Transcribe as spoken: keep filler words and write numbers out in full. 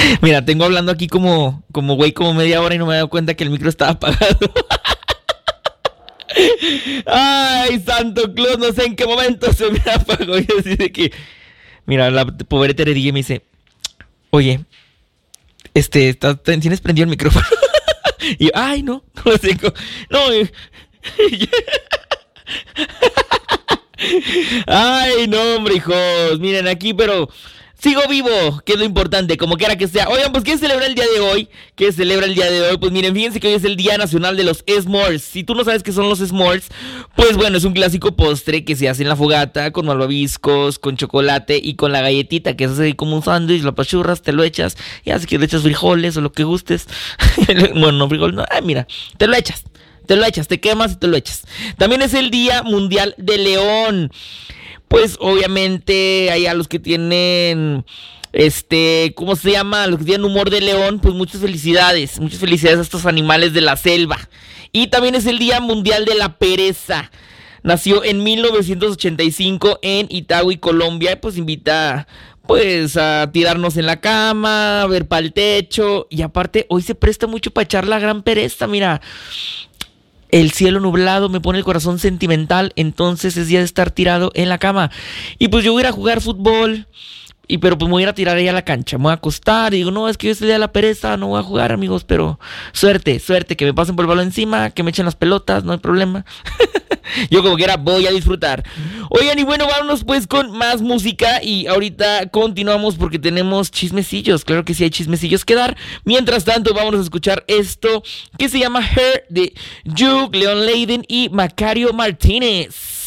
Mira, tengo hablando aquí como, como güey, como media hora y no me he dado cuenta que el micro estaba apagado. Ay, Santo Claus, no sé en qué momento se me apagó. Y así de que, mira, la pobre Teredilla me dice, oye, este, ¿estás- ¿tienes prendido el micrófono? Y yo, ay, no, no sé cómo- no, eh, ay, no, hombre, hijos. Miren aquí, pero sigo vivo, que es lo importante, como quiera que sea. Oigan, pues, ¿qué celebra el día de hoy? ¿Qué celebra el día de hoy? Pues miren, fíjense que hoy es el Día Nacional de los S'mores. Si tú no sabes qué son los S'mores, pues bueno, es un clásico postre que se hace en la fogata con malvaviscos, con chocolate y con la galletita, que es así como un sándwich, lo apachurras, te lo echas, y así que le echas frijoles o lo que gustes. Bueno, no frijoles, no, ah, mira, te lo echas. Te lo echas, te quemas y te lo echas. También es el Día Mundial del León. Pues obviamente hay a los que tienen, este, ¿cómo se llama? A los que tienen humor de león, pues muchas felicidades. Muchas felicidades a estos animales de la selva. Y también es el Día Mundial de la Pereza. Nació en mil novecientos ochenta y cinco en Itagüí, Colombia. Pues invita, pues, a tirarnos en la cama, a ver para el techo. Y aparte, hoy se presta mucho para echar la gran pereza, mira. El cielo nublado me pone el corazón sentimental, entonces es día de estar tirado en la cama. Y pues yo voy a ir a jugar fútbol, y pero pues me voy a ir a tirar ahí a la cancha. Me voy a acostar y digo, no, es que hoy es el día de la pereza, no voy a jugar, amigos, pero suerte, suerte, que me pasen por el balón encima, que me echen las pelotas, no hay problema. Yo como quiera voy a disfrutar. Oigan, y bueno, vámonos pues con más música. Y ahorita continuamos porque tenemos chismecillos. Claro que sí hay chismecillos que dar. Mientras tanto, vámonos a escuchar esto que se llama Her de Juke, Leon Leiden y Macario Martínez.